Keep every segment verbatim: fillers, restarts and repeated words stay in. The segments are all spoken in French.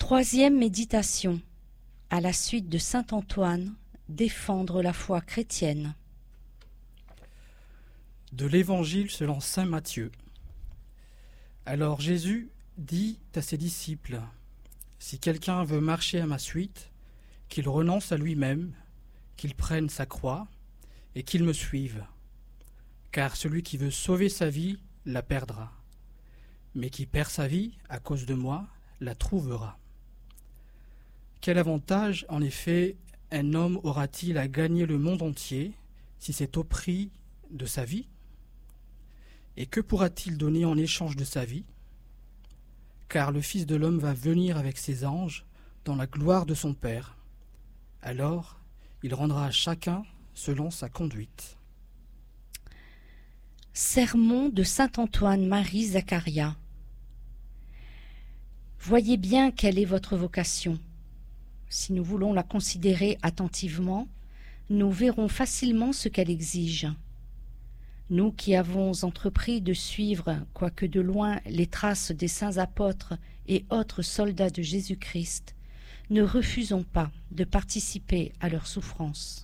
Troisième méditation, à la suite de saint Antoine, défendre la foi chrétienne. De l'Évangile selon saint Matthieu. Alors Jésus dit à ses disciples, « Si quelqu'un veut marcher à ma suite, qu'il renonce à lui-même, qu'il prenne sa croix et qu'il me suive. Car celui qui veut sauver sa vie la perdra, mais qui perd sa vie à cause de moi la trouvera. Quel avantage, en effet, un homme aura-t-il à gagner le monde entier si c'est au prix de sa vie? Et que pourra-t-il donner en échange de sa vie? Car le Fils de l'homme va venir avec ses anges dans la gloire de son Père. Alors, il rendra à chacun selon sa conduite. » Sermon de saint Antoine-Marie Zaccaria. Voyez bien quelle est votre vocation. Si nous voulons la considérer attentivement, nous verrons facilement ce qu'elle exige. Nous qui avons entrepris de suivre, quoique de loin, les traces des saints apôtres et autres soldats de Jésus-Christ, ne refusons pas de participer à leurs souffrances.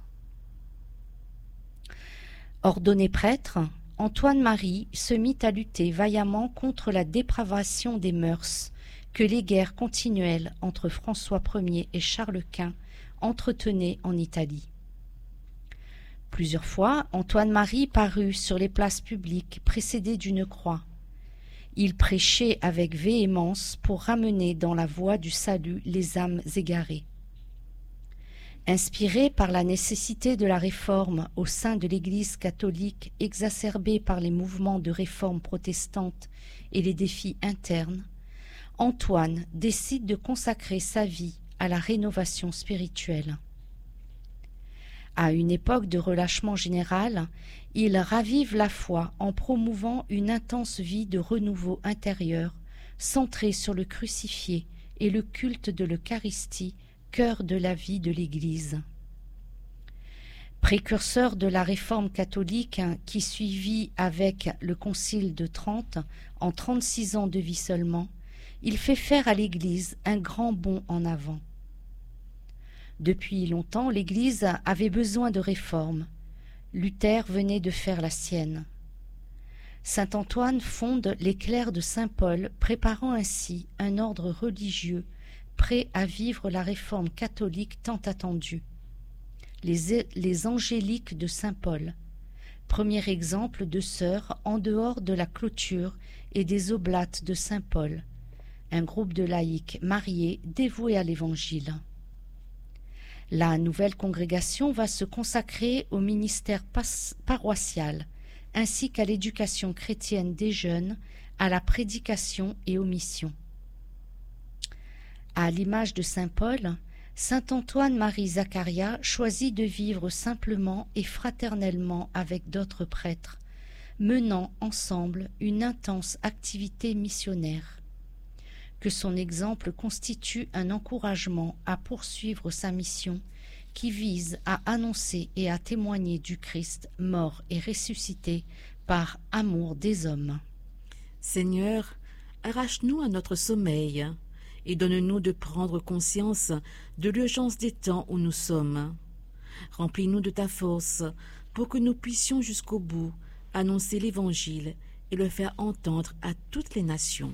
Ordonné prêtre, Antoine-Marie se mit à lutter vaillamment contre la dépravation des mœurs que les guerres continuelles entre François Ier et Charles Quint entretenaient en Italie. Plusieurs fois, Antoine-Marie parut sur les places publiques précédé d'une croix. Il prêchait avec véhémence pour ramener dans la voie du salut les âmes égarées. Inspiré par la nécessité de la réforme au sein de l'Église catholique exacerbée par les mouvements de réforme protestante et les défis internes, Antoine décide de consacrer sa vie à la rénovation spirituelle. À une époque de relâchement général, il ravive la foi en promouvant une intense vie de renouveau intérieur centrée sur le crucifié et le culte de l'Eucharistie, cœur de la vie de l'Église. Précurseur de la réforme catholique qui suivit avec le Concile de Trente en trente-six ans de vie seulement, il fait faire à l'Église un grand bond en avant. Depuis longtemps, l'Église avait besoin de réforme. Luther venait de faire la sienne. Saint Antoine fonde les clercs de Saint Paul, préparant ainsi un ordre religieux prêt à vivre la réforme catholique tant attendue. Les, les angéliques de Saint Paul, premier exemple de sœurs en dehors de la clôture et des oblates de Saint Paul, un groupe de laïcs mariés dévoués à l'Évangile. La nouvelle congrégation va se consacrer au ministère paroissial, ainsi qu'à l'éducation chrétienne des jeunes, à la prédication et aux missions. À l'image de saint Paul, saint Antoine-Marie Zaccaria choisit de vivre simplement et fraternellement avec d'autres prêtres, menant ensemble une intense activité missionnaire. Que son exemple constitue un encouragement à poursuivre sa mission qui vise à annoncer et à témoigner du Christ mort et ressuscité par amour des hommes. Seigneur, arrache-nous à notre sommeil et donne-nous de prendre conscience de l'urgence des temps où nous sommes. Remplis-nous de ta force pour que nous puissions jusqu'au bout annoncer l'Évangile et le faire entendre à toutes les nations.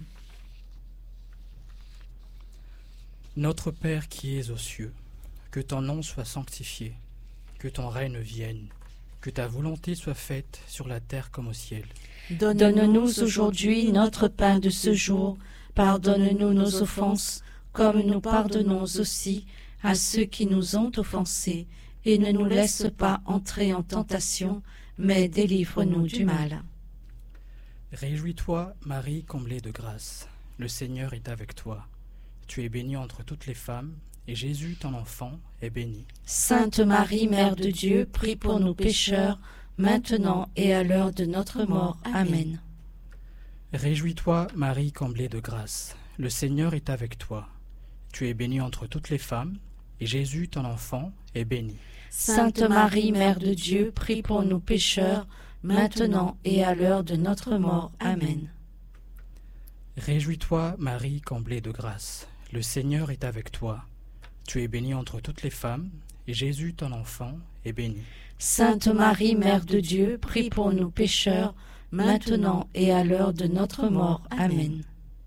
Notre Père qui es aux cieux, que ton nom soit sanctifié, que ton règne vienne, que ta volonté soit faite sur la terre comme au ciel. Donne-nous aujourd'hui notre pain de ce jour. Pardonne-nous nos offenses, comme nous pardonnons aussi à ceux qui nous ont offensés, et ne nous laisse pas entrer en tentation, mais délivre-nous du mal. Réjouis-toi, Marie, comblée de grâce. Le Seigneur est avec toi. Tu es bénie entre toutes les femmes, et Jésus, ton enfant, est béni. Sainte Marie, Mère de Dieu, prie pour nous pécheurs, maintenant et à l'heure de notre mort. Amen. Réjouis-toi, Marie, comblée de grâce. Le Seigneur est avec toi. Tu es bénie entre toutes les femmes, et Jésus, ton enfant, est béni. Sainte Marie, Mère de Dieu, prie pour nous pécheurs, maintenant et à l'heure de notre mort. Amen. Réjouis-toi, Marie, comblée de grâce. le Seigneur est avec toi. Tu es bénie entre toutes les femmes, et Jésus, ton enfant, est béni. Sainte Marie, Mère de Dieu, prie pour nous pécheurs, maintenant et à l'heure de notre mort. Amen.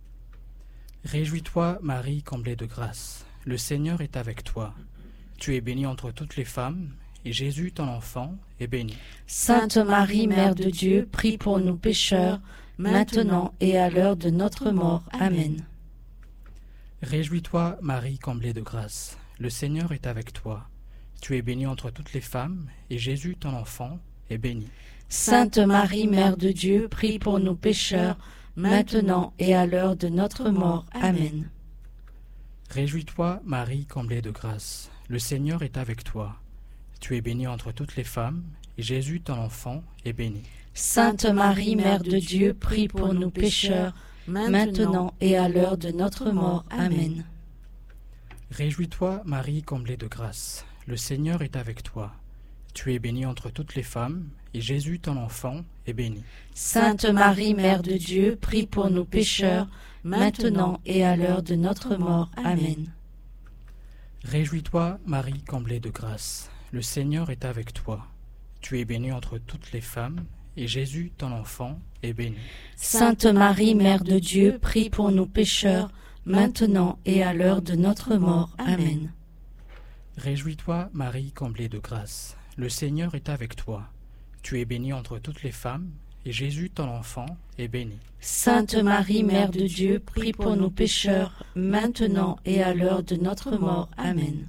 Réjouis-toi, Marie, comblée de grâce. Le Seigneur est avec toi. Tu es bénie entre toutes les femmes, et Jésus, ton enfant, est béni. Sainte Marie, Mère de Dieu, prie pour nous pécheurs, maintenant et à l'heure de notre mort. Amen. Réjouis-toi, Marie, comblée de grâce. Le Seigneur est avec toi. Tu es bénie entre toutes les femmes, et Jésus, ton enfant, est béni. Sainte Marie, Mère de Dieu, prie pour nous pécheurs, maintenant et à l'heure de notre mort. Amen. Réjouis-toi, Marie, comblée de grâce. Le Seigneur est avec toi. Tu es bénie entre toutes les femmes, et Jésus, ton enfant, est béni. Sainte Marie, Mère de Dieu, prie pour nous pécheurs, maintenant et à l'heure de notre mort. Amen. Réjouis-toi, Marie, comblée de grâce. Le Seigneur est avec toi. Tu es bénie entre toutes les femmes, et Jésus, ton enfant, est béni. Sainte Marie, Mère de Dieu, prie pour nous pécheurs, maintenant et à l'heure de notre mort. Amen. Réjouis-toi, Marie, comblée de grâce. Le Seigneur est avec toi. Tu es bénie entre toutes les femmes, et Jésus, ton enfant, est béni. Sainte Marie, Mère de Dieu, prie pour nous pécheurs, maintenant et à l'heure de notre mort. Amen. Réjouis-toi, Marie, comblée de grâce. Le Seigneur est avec toi. Tu es bénie entre toutes les femmes, et Jésus, ton enfant, est béni. Sainte Marie, Mère de Dieu, prie pour nous pécheurs, maintenant et à l'heure de notre mort. Amen.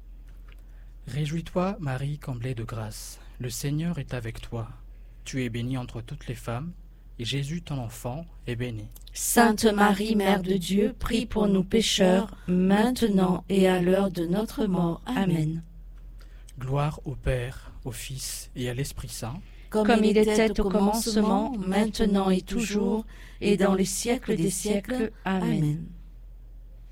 Réjouis-toi, Marie, comblée de grâce. Le Seigneur est avec toi. Tu es bénie entre toutes les femmes, et Jésus, ton enfant, est béni. Sainte Marie, Mère de Dieu, prie pour nous pécheurs, maintenant et à l'heure de notre mort. Amen. Gloire au Père, au Fils et à l'Esprit Saint, comme, comme il était au commencement, maintenant et toujours, et dans les siècles des siècles. Amen.